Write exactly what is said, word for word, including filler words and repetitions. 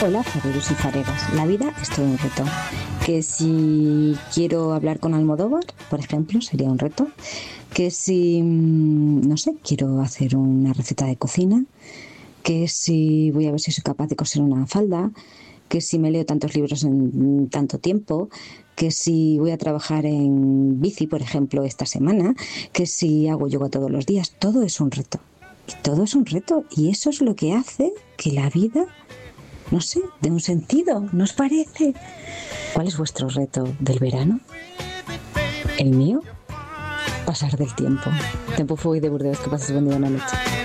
Hola, fareros y fareras. La vida es todo un reto. Que si quiero hablar con Almodóvar, por ejemplo, sería un reto. Que si, mm, no sé, quiero hacer una receta de cocina. Que si voy a ver si soy capaz de coser una falda. Que si me leo tantos libros en tanto tiempo. Que si voy a trabajar en bici, por ejemplo, esta semana. Que si hago yoga todos los días. Todo es un reto. Y todo es un reto. Y eso es lo que hace que la vida, no sé, de un sentido, ¿no os parece? ¿Cuál es vuestro reto del verano? ¿El mío? Pasar del tiempo. Tempo foi de Burdeos, que pases buen día, una noche.